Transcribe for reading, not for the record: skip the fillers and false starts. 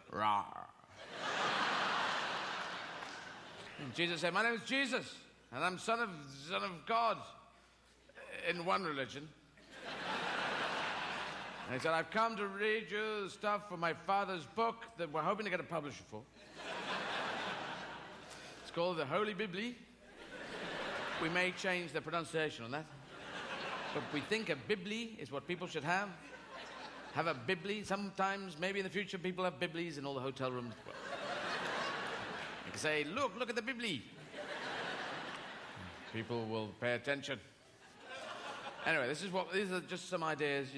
Rawr. And Jesus said, my name is Jesus, and I'm son of God in one religion. And he said, I've come to read you stuff from my father's book that we're hoping to get a publisher for. It's called the Holy Bibli. We may change the pronunciation on that. But we think a Bibli is what people should have. Have a Bibli. Sometimes, maybe in the future, people have Biblis in all the hotel rooms. You can say, look at the Bibli. People will pay attention. Anyway, these are just some ideas.